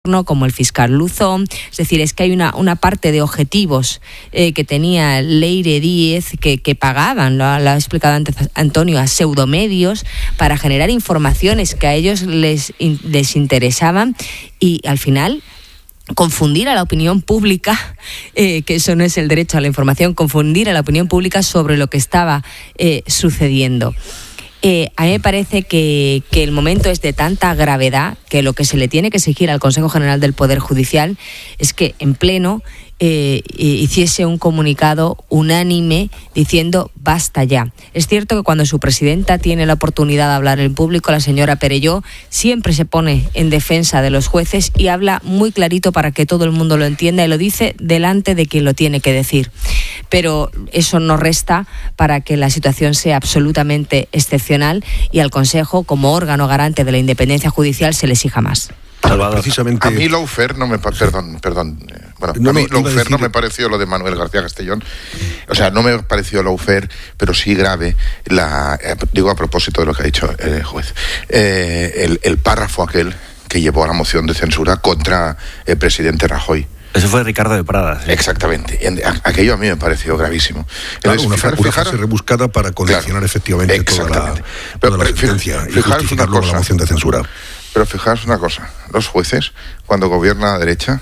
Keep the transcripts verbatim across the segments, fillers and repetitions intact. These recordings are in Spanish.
como el fiscal Luzón. Es decir, es que hay una, una parte de objetivos eh, que tenía Leire Díez que, que pagaban, lo, lo ha explicado antes Antonio, a pseudomedios para generar informaciones que a ellos les, in, les interesaban y al final confundir a la opinión pública, eh, que eso no es el derecho a la información, confundir a la opinión pública sobre lo que estaba eh, sucediendo. Eh, a mí me parece que, que el momento es de tanta gravedad que lo que se le tiene que exigir al Consejo General del Poder Judicial es que en pleno eh, hiciese un comunicado unánime diciendo basta ya. Es cierto que cuando su presidenta tiene la oportunidad de hablar en público, la señora Perelló siempre se pone en defensa de los jueces y habla muy clarito para que todo el mundo lo entienda y lo dice delante de quien lo tiene que decir. Pero eso no resta para que la situación sea absolutamente excepcional y al Consejo, como órgano garante de la independencia judicial, se le exija más. Salvador. Precisamente... A mí lawfare no me pa- perdón, perdón. Eh, bueno, no, a mí no, lawfare decir... no me pareció lo de Manuel García Castellón. O sea, no me pareció lawfare, pero sí grave la eh, digo a propósito de lo que ha dicho el eh, juez. Eh, el, el párrafo aquel que llevó a la moción de censura contra el presidente Rajoy. Eso fue Ricardo de Prada. ¿Sí? Exactamente. Aquello a mí me pareció gravísimo. Claro, una, fijar, una frase rebuscada para condicionar, claro, efectivamente toda la, toda pero, la pero, sentencia fij, y justificar luego la moción de censura. Pero fijaos una cosa, los jueces, cuando gobierna la derecha,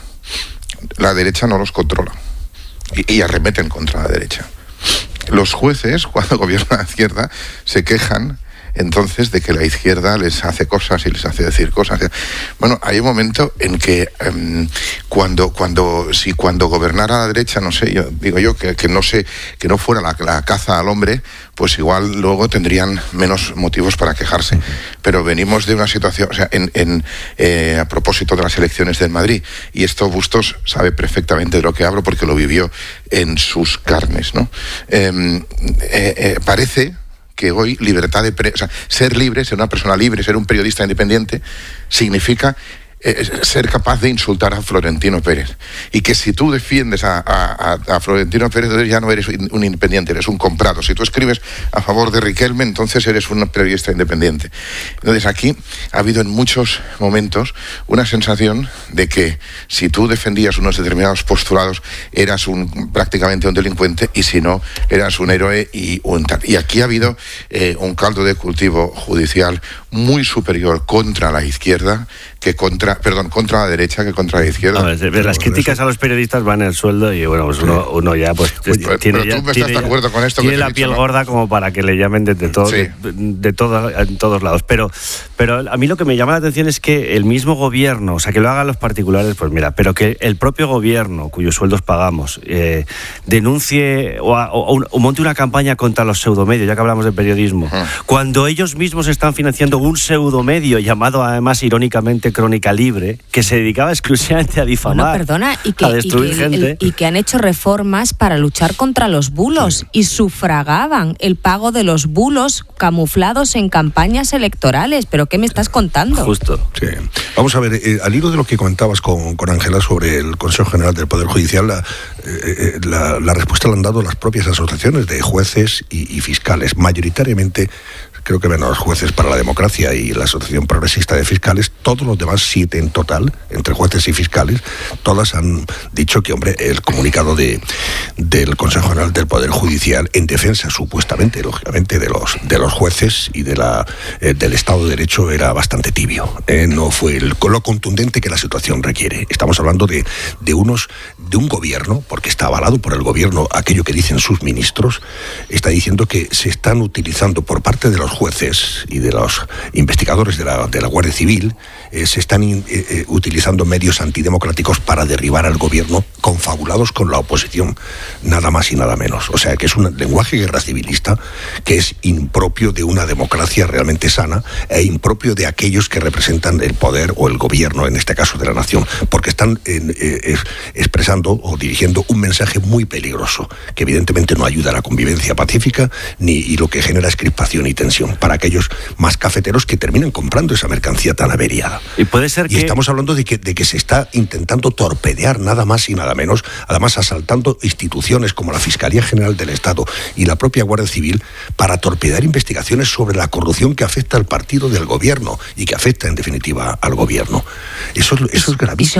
la derecha no los controla y, y arremeten contra la derecha. Los jueces, cuando gobierna la izquierda, se quejan entonces de que la izquierda les hace cosas y les hace decir cosas. Bueno, hay un momento en que um, cuando, cuando, si cuando gobernara la derecha, no sé, yo digo yo que, que no sé, que no fuera la, la caza al hombre, pues igual luego tendrían menos motivos para quejarse. Pero venimos de una situación, o sea, en, en eh, a propósito de las elecciones del Madrid, y esto Bustos sabe perfectamente de lo que hablo porque lo vivió en sus carnes, ¿no? Eh, eh, eh, parece que hoy libertad de pre- o sea, ser libre, ser una persona libre, ser un periodista independiente, significa eh, ser capaz de insultar a Florentino Pérez. Y que si tú defiendes a, a, a Florentino Pérez, entonces ya no eres un independiente, eres un comprado. Si tú escribes a favor de Riquelme, entonces eres un periodista independiente. Entonces aquí ha habido en muchos momentos una sensación de que si tú defendías unos determinados postulados, eras un prácticamente un delincuente, y si no, eras un héroe y un tal. Y aquí ha habido eh, un caldo de cultivo judicial muy superior contra la izquierda que contra, perdón, contra la derecha que contra la izquierda. A ver, las críticas a los periodistas van el sueldo y bueno, pues uno, uno ya pues Oye, tiene, pero ya, tú me tiene, estás de acuerdo con esto tiene que la te he piel dicho, ¿no? gorda como para que le llamen de, de todo, sí. de, de todo, en todos lados. Pero, pero a mí lo que me llama la atención es que el mismo gobierno, o sea, que lo hagan los particulares, pues mira, pero que el propio gobierno, cuyos sueldos pagamos, eh, denuncie o, a, o, o monte una campaña contra los pseudomedios, ya que hablamos de periodismo, uh-huh. cuando ellos mismos están financiando un pseudomedio llamado además irónicamente Crónica Libre, que se dedicaba exclusivamente a difamar, bueno, perdona, y que, a destruir y que, gente. El, y que han hecho reformas para luchar contra los bulos sí. y sufragaban el pago de los bulos camuflados en campañas electorales. ¿Pero qué me estás contando? Justo. Sí. Vamos a ver, eh, al hilo de lo que comentabas con, con Ángela sobre el Consejo General del Poder Judicial, la, eh, la, la respuesta la han dado las propias asociaciones de jueces y, y fiscales, mayoritariamente. Creo que menos jueces para la democracia y la Asociación Progresista de Fiscales, todos los demás, siete en total, entre jueces y fiscales, todas han dicho que, hombre, el comunicado de del Consejo General del Poder Judicial en defensa, supuestamente, lógicamente, de los de los jueces y de la eh, del Estado de Derecho era bastante tibio. Eh, no fue el, lo contundente que la situación requiere. Estamos hablando de, de unos de un gobierno, porque está avalado por el gobierno aquello que dicen sus ministros, está diciendo que se están utilizando por parte de los jueces y de los investigadores de la, de la Guardia Civil, eh, se están in, eh, utilizando medios antidemocráticos para derribar al gobierno, confabulados con la oposición, nada más y nada menos. O sea, que es un lenguaje guerra civilista que es impropio de una democracia realmente sana e impropio de aquellos que representan el poder o el gobierno, en este caso de la nación, porque están eh, eh, expresando o dirigiendo un mensaje muy peligroso, que evidentemente no ayuda a la convivencia pacífica ni y lo que genera es crispación y tensión para aquellos más cafeteros que terminan comprando esa mercancía tan averiada. Y puede ser y que... estamos hablando de que, de que se está intentando torpedear nada más y nada menos menos, además asaltando instituciones como la Fiscalía General del Estado y la propia Guardia Civil para torpedar investigaciones sobre la corrupción que afecta al partido del gobierno y que afecta en definitiva al gobierno. Eso, eso es gravísimo.